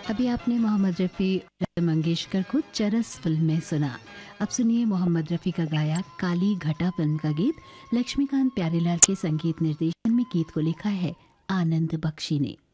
अभी आपने मोहम्मद रफ़ी लता मंगेशकर को चरस फिल्म में सुना। अब सुनिए मोहम्मद रफ़ी का गाया काली घटा फिल्म का गीत। लक्ष्मीकांत प्यारेलाल के संगीत निर्देशन में गीत को लिखा है आनंद बख्शी ने।